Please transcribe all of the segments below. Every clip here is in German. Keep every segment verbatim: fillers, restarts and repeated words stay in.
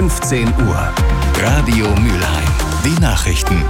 fünfzehn Uhr. Radio Mülheim. Die Nachrichten.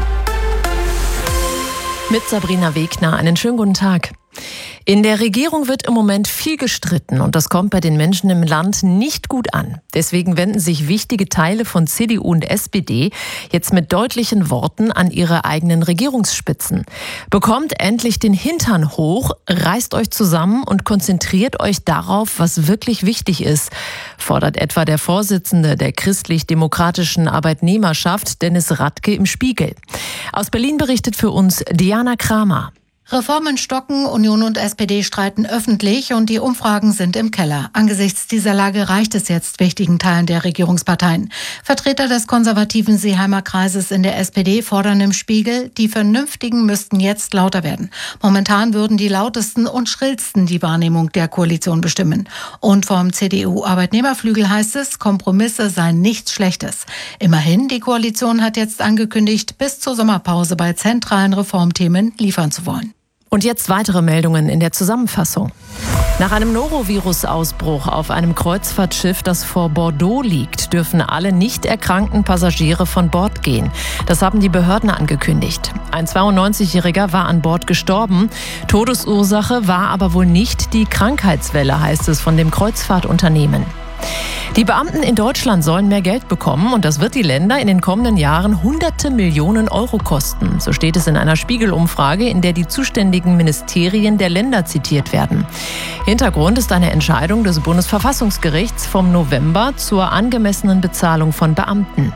Mit Sabrina Wegner. Einen schönen guten Tag. In der Regierung wird im Moment viel gestritten und das kommt bei den Menschen im Land nicht gut an. Deswegen wenden sich wichtige Teile von C D U und S P D jetzt mit deutlichen Worten an ihre eigenen Regierungsspitzen. Bekommt endlich den Hintern hoch, reißt euch zusammen und konzentriert euch darauf, was wirklich wichtig ist, fordert etwa der Vorsitzende der christlich-demokratischen Arbeitnehmerschaft, Dennis Radke, im Spiegel. Aus Berlin berichtet für uns Diana Kramer. Reformen stocken, Union und S P D streiten öffentlich und die Umfragen sind im Keller. Angesichts dieser Lage reicht es jetzt wichtigen Teilen der Regierungsparteien. Vertreter des konservativen Seeheimer Kreises in der S P D fordern im Spiegel, die Vernünftigen müssten jetzt lauter werden. Momentan würden die lautesten und schrillsten die Wahrnehmung der Koalition bestimmen. Und vom C D U-Arbeitnehmerflügel heißt es, Kompromisse seien nichts Schlechtes. Immerhin, die Koalition hat jetzt angekündigt, bis zur Sommerpause bei zentralen Reformthemen liefern zu wollen. Und jetzt weitere Meldungen in der Zusammenfassung. Nach einem Norovirus-Ausbruch auf einem Kreuzfahrtschiff, das vor Bordeaux liegt, dürfen alle nicht erkrankten Passagiere von Bord gehen. Das haben die Behörden angekündigt. Ein zweiundneunzigjähriger war an Bord gestorben. Todesursache war aber wohl nicht die Krankheitswelle, heißt es von dem Kreuzfahrtunternehmen. Die Beamten in Deutschland sollen mehr Geld bekommen und das wird die Länder in den kommenden Jahren hunderte Millionen Euro kosten. So steht es in einer Spiegel-Umfrage, in der die zuständigen Ministerien der Länder zitiert werden. Hintergrund ist eine Entscheidung des Bundesverfassungsgerichts vom November zur angemessenen Bezahlung von Beamten.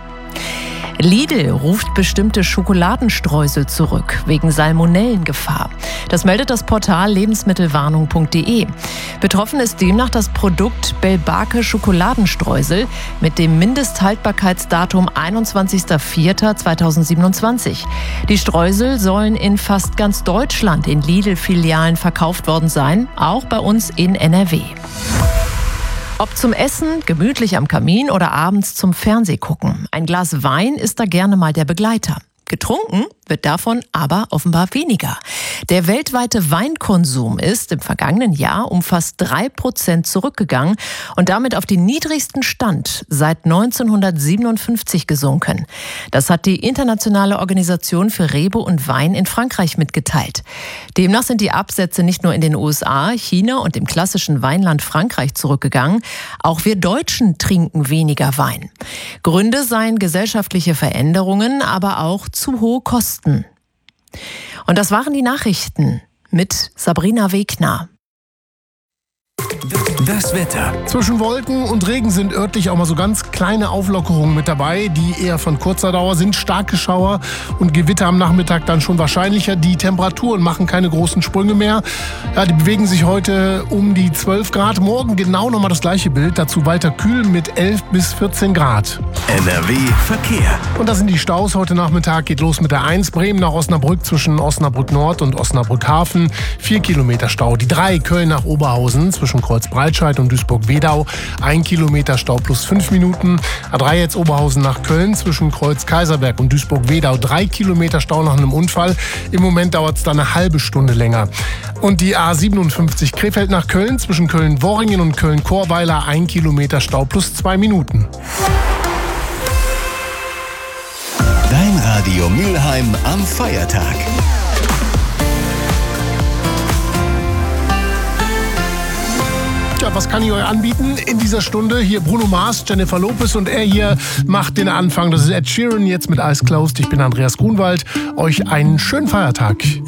Lidl ruft bestimmte Schokoladenstreusel zurück, wegen Salmonellengefahr. Das meldet das Portal lebensmittelwarnung punkt de. Betroffen ist demnach das Produkt Bellbake Schokoladenstreusel mit dem Mindesthaltbarkeitsdatum einundzwanzigster vierter zweitausendsiebenundzwanzig. Die Streusel sollen in fast ganz Deutschland in Lidl-Filialen verkauft worden sein, auch bei uns in N R W. Ob zum Essen, gemütlich am Kamin oder abends zum Fernsehgucken. Ein Glas Wein ist da gerne mal der Begleiter. Getrunken wird davon aber offenbar weniger. Der weltweite Weinkonsum ist im vergangenen Jahr um fast drei Prozent zurückgegangen und damit auf den niedrigsten Stand seit neunzehnhundertsiebenundfünfzig gesunken. Das hat die Internationale Organisation für Rebe und Wein in Frankreich mitgeteilt. Demnach sind die Absätze nicht nur in den U S A, China und dem klassischen Weinland Frankreich zurückgegangen. Auch wir Deutschen trinken weniger Wein. Gründe seien gesellschaftliche Veränderungen, aber auch zu hohe Kosten. Und das waren die Nachrichten mit Sabrina Wegner. Das Wetter. Zwischen Wolken und Regen sind örtlich auch mal so ganz kleine Auflockerungen mit dabei, die eher von kurzer Dauer sind. Starke Schauer und Gewitter am Nachmittag dann schon wahrscheinlicher. Die Temperaturen machen keine großen Sprünge mehr. Ja, die bewegen sich heute um die zwölf Grad. Morgen genau nochmal das gleiche Bild. Dazu weiter kühl mit elf bis vierzehn Grad. N R W Verkehr. Und das sind die Staus. Heute Nachmittag geht los mit der eins Bremen nach Osnabrück zwischen Osnabrück Nord und Osnabrück Hafen. Vier Kilometer Stau. Die drei Köln nach Oberhausen zwischen Kreuzbreitscheid und Duisburg-Wedau. Ein Kilometer Stau plus fünf Minuten. A drei jetzt Oberhausen nach Köln zwischen Kreuz-Kaiserberg und Duisburg-Wedau. Drei Kilometer Stau nach einem Unfall. Im Moment dauert es dann eine halbe Stunde länger. Und die A siebenundfünfzig Krefeld nach Köln zwischen Köln-Worringen und Köln-Chorweiler. Ein Kilometer Stau plus zwei Minuten. Dein Radio Mülheim am Feiertag. Ja, was kann ich euch anbieten in dieser Stunde? Hier Bruno Mars, Jennifer Lopez und er hier macht den Anfang. Das ist Ed Sheeran jetzt mit Eyes Closed. Ich bin Andreas Grunwald. Euch einen schönen Feiertag.